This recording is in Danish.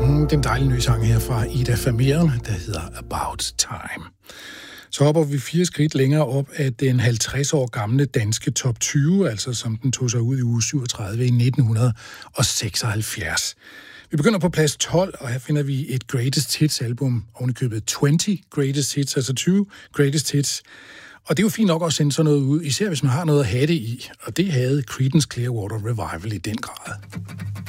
Den dejlige nye sang her fra Ida Vermeeren, der hedder About Time. Så hopper vi 4 skridt længere op af den 50 år gamle danske top 20, altså som den tog sig ud i uge 37 i 1976. Vi begynder på plads 12, og her finder vi et Greatest Hits album, ovenikøbet 20 Greatest Hits, altså 20 Greatest Hits. Og det er jo fint nok at sende sådan noget ud, især hvis man har noget at have det i, og det havde Creedence Clearwater Revival i den grad.